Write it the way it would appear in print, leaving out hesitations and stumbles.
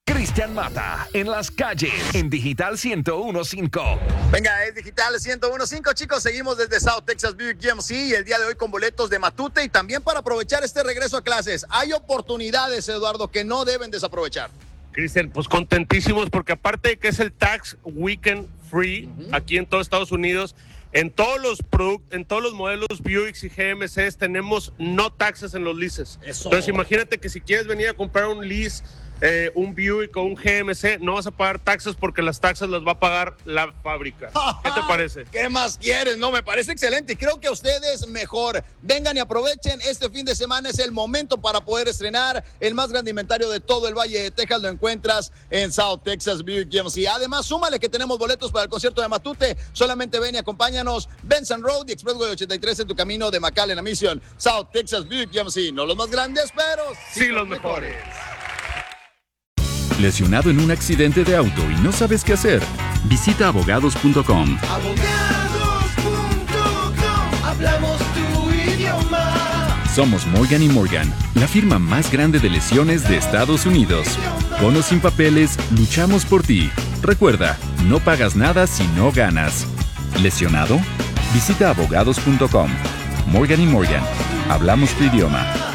Cristian Mata, en las calles, en Digital 101.5. Venga, es Digital 101.5, chicos. Seguimos desde South Texas Buick GMC y el día de hoy con boletos de Matute y también para aprovechar este regreso a clases. Hay oportunidades, Eduardo, que no deben desaprovechar. Cristian, pues contentísimos porque aparte de que es el Tax Weekend Free aquí en todo Estados Unidos, en todos los modelos Buicks y GMCs tenemos no taxes en los leases. Eso. Entonces imagínate que si quieres venir a comprar un lease, un Buick o un GMC, no vas a pagar taxes porque las taxas las va a pagar la fábrica. ¿Qué te parece? ¿Qué más quieres? No, me parece excelente y creo que a ustedes mejor. Vengan y aprovechen. Este fin de semana es el momento para poder estrenar el más grande inventario de todo el Valle de Texas. Lo encuentras en South Texas Buick GMC. Además, súmale que tenemos boletos para el concierto de Matute. Solamente ven y acompáñanos. Benson Road y Expressway 83 en tu camino de McAllen a Mission. South Texas Buick GMC. No los más grandes, pero sí los mejores. ¿Lesionado en un accidente de auto y no sabes qué hacer? Visita abogados.com. Hablamos tu idioma. Somos Morgan & Morgan, la firma más grande de lesiones de Estados Unidos. Con o sin papeles, luchamos por ti. Recuerda, no pagas nada si no ganas. ¿Lesionado? Visita abogados.com. Morgan & Morgan. Hablamos tu idioma.